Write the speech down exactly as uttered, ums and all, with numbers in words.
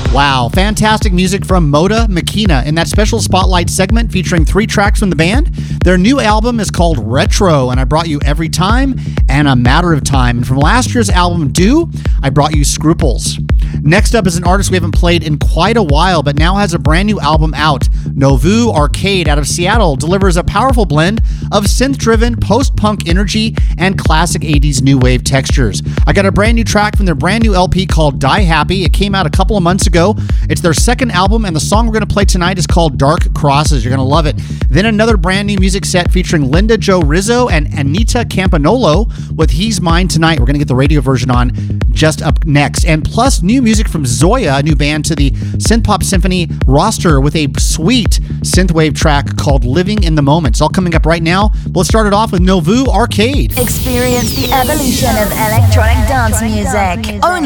Wow, fantastic music from Moda Makina in that special spotlight segment featuring three tracks from the band. Their new album is called Retro, and I brought you Every Time and A Matter of Time. And from last year's album, Do, I brought you Scruples. Next up is an artist we haven't played in quite a while, but now has a brand new album out. Novu Arcade out of Seattle delivers a powerful blend of synth-driven post-punk energy and classic eighties new wave textures. I got a brand new track from their brand new L P called Die Happy. It came out a couple of months ago. It's their second album, and the song we're going to play tonight is called Dark Crosses. You're going to love it. Then another brand new music set featuring Linda Jo Rizzo and Anita Campanolo with He's Mine Tonight. We're going to get the radio version on just up next. And plus new music from Zoya, a new band to the Synth Pop Symphony roster with a sweet synthwave track called Living in the Moment. It's all coming up right now. Let's start it off with Novu Arcade. Experience the evolution of electronic dance music only